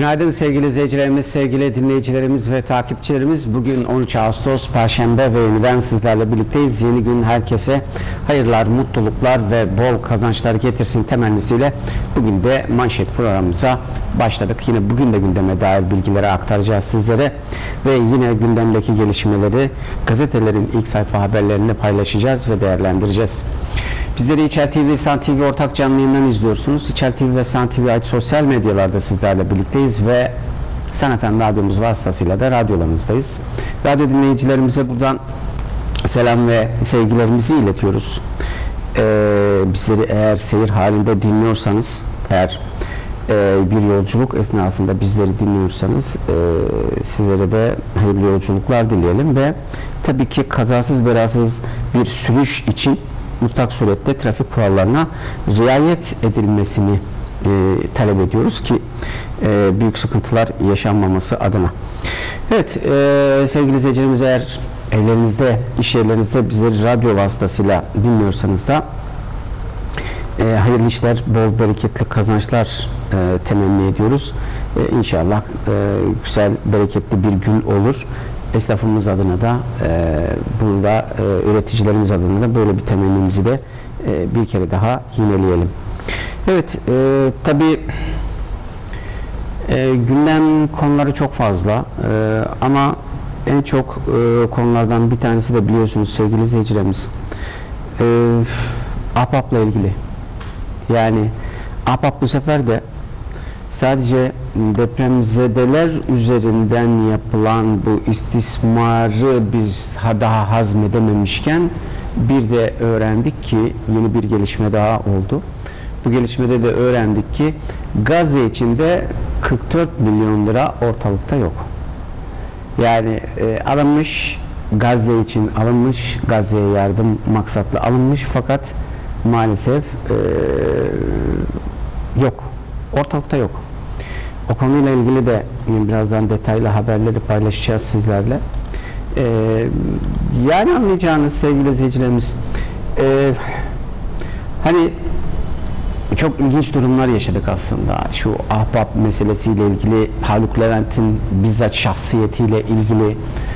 Günaydın sevgili izleyicilerimiz, sevgili dinleyicilerimiz ve takipçilerimiz. Bugün 13 Ağustos Perşembe ve yeniden sizlerle birlikteyiz. Yeni gün herkese hayırlar, mutluluklar ve bol kazançlar getirsin temennisiyle bugün de manşet programımıza başladık. Yine bugün de gündeme dair bilgileri aktaracağız sizlere ve yine gündemdeki gelişmeleri gazetelerin ilk sayfa haberlerini paylaşacağız ve değerlendireceğiz. Bizleri İçer TV, San TV ortak canlı yayından izliyorsunuz. İçer TV ve San TV ait sosyal medyalarda sizlerle birlikteyiz ve San FM radyomuz vasıtasıyla da radyolarınızdayız. Radyo dinleyicilerimize buradan selam ve sevgilerimizi iletiyoruz. Bizleri eğer seyir halinde dinliyorsanız, eğer bir yolculuk esnasında bizleri dinliyorsanız sizlere de hayırlı yolculuklar dileyelim ve tabii ki kazasız belasız bir sürüş için mutlak surette trafik kurallarına riayet edilmesini talep ediyoruz ki büyük sıkıntılar yaşanmaması adına. Evet sevgili izleyicilerimiz, eğer evlerinizde, iş yerlerinizde bizleri radyo vasıtasıyla dinliyorsanız da hayırlı işler, bol bereketli kazançlar temenni ediyoruz. İnşallah güzel, bereketli bir gün olur. Esnafımız adına da burada üreticilerimiz adına da böyle bir temennimizi de bir kere daha yineleyelim. Evet, tabii gündem konuları çok fazla ama en çok konulardan bir tanesi de biliyorsunuz sevgili izleyicilerimiz, Ahbap'la ilgili. Yani Ahbap bu sefer de sadece depremzedeler üzerinden yapılan bu istismarı biz daha hazmedememişken bir de öğrendik ki yeni bir gelişme daha oldu. Bu gelişmede de öğrendik ki Gazze içinde 44 milyon lira ortalıkta yok. Yani alınmış, Gazze için alınmış, Gazze'ye yardım maksatlı alınmış fakat maalesef yok. Ortalıkta yok. O konuyla ilgili de birazdan detaylı haberleri paylaşacağız sizlerle. Yani anlayacağınız sevgili izleyicilerimiz, hani çok ilginç durumlar yaşadık aslında. Şu Ahbap meselesiyle ilgili, Haluk Levent'in bizzat şahsiyetiyle ilgili.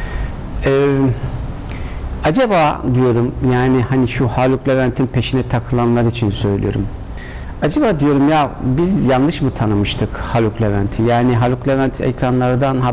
Acaba diyorum, yani hani şu Haluk Levent'in peşine takılanlar için söylüyorum. Acaba diyorum ya biz yanlış mı tanımıştık Haluk Levent'i? Yani Haluk Levent ekranlardan